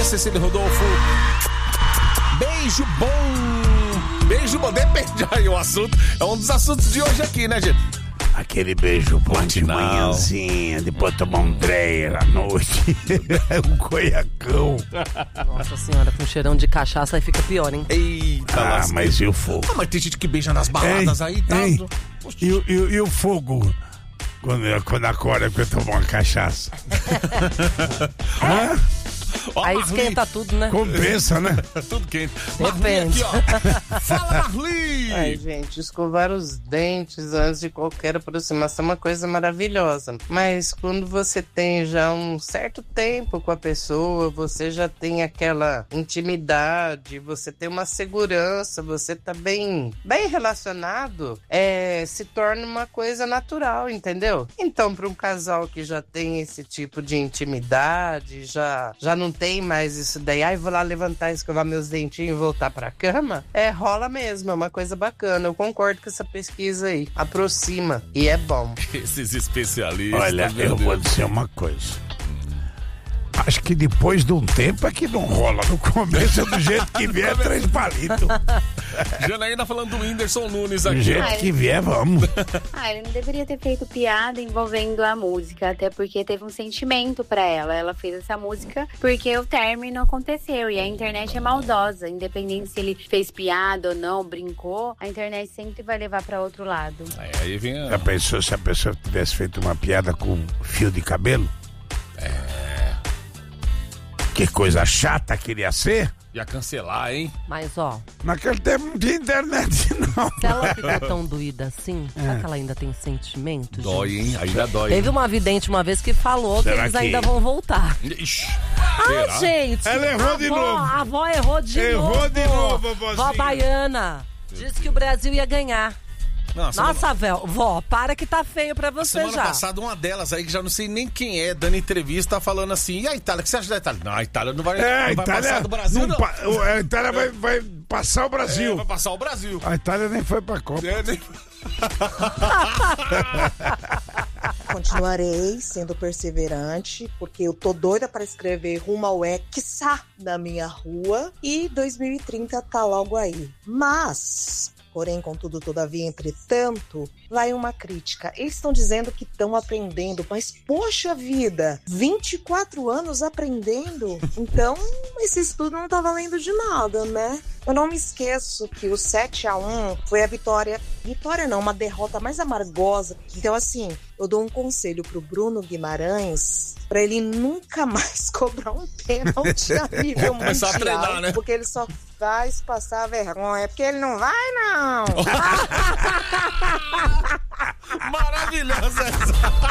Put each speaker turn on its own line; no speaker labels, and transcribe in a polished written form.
Cecília Rodolfo. Beijo bom. Beijo bom. Depende aí o assunto. É um dos assuntos de hoje aqui, né, gente?
Aquele beijo bom de
Matinal.
manhãzinha, depois tomar um dreyer à noite. Um coiacão.
Nossa senhora, com cheirão de cachaça aí fica pior, hein?
Eita, lasqueira.
Mas e o fogo?
Ah, mas tem gente que beija nas baladas aí, tá?
E o fogo? Quando acorda, porque tomou uma cachaça.
Ó,
Aí
Marli.
esquenta tudo, né?
Compensa, né?
Tudo quente.
Depende.
Marli aqui, ó. Fala, Marli!
Ai, gente, escovar os dentes antes de qualquer aproximação é uma coisa maravilhosa. Mas quando você tem já um certo tempo com a pessoa, você já tem aquela intimidade, você tem uma segurança, você tá bem relacionado, se torna uma coisa natural, entendeu? Então, para um casal que já tem esse tipo de intimidade, já não tem mais isso daí, vou lá levantar, escovar meus dentinhos e voltar pra cama, rola mesmo, é uma coisa bacana. Eu concordo com essa pesquisa aí, aproxima e é bom.
Esses especialistas.
Olha,
meu
eu
Deus.
vou dizer uma coisa. Acho que depois de um tempo é que não rola. No começo, do jeito que vier, 3 palitos.
Janaína falando do Whindersson Nunes
Do
aqui.
jeito que vier, vamos.
Ele não deveria ter feito piada envolvendo a música, até porque teve um sentimento pra ela. Ela fez essa música porque o término aconteceu e a internet é maldosa. Independente se ele fez piada ou não, brincou, a internet sempre vai levar pra outro lado.
Aí vem
Já pensou se a pessoa tivesse feito uma piada com fio de cabelo? Que coisa chata que ia ser.
Ia cancelar, hein?
Mas, ó,
Naquele tempo não tinha internet, não.
se ela ficou tão doída assim, será que ela ainda tem sentimento,
Dói,
gente?
hein? Ainda dói.
Teve uma vidente uma vez que falou
Será
que eles
que-
ainda vão voltar.
Ixi,
Ah,
será?
gente!
Ela errou de novo.
A avó errou de novo.
Errou de novo, vozinha.
Vó Baiana. Disse que o Brasil ia ganhar.
Não,
Nossa, vó, para que tá feio pra você
semana
já.
passada, uma delas aí, que já não sei nem quem é, dando entrevista, tá falando assim, e a Itália, o que você acha da Itália? Não, a Itália não vai,
A
não vai passar do Brasil, não.
A Itália vai passar o Brasil.
Vai passar o Brasil.
A Itália nem foi pra Copa.
Continuarei sendo perseverante, porque eu tô doida para escrever rumo ao Hexa da minha rua e 2030 tá logo aí. Mas, porém, contudo, todavia, entretanto, vai uma crítica. Eles estão dizendo que estão aprendendo, mas poxa vida, 24 anos aprendendo? Então, esse estudo não tá valendo de nada, né? Eu não me esqueço que o 7-1 foi a vitória não, uma derrota mais amargosa. Então, assim, eu dou um conselho pro Bruno Guimarães pra ele nunca mais cobrar um pênalti a nível
Começar a
mundial,
treinar, né?
porque ele só faz passar vergonha, porque ele não vai, não.
Maravilhosa essa.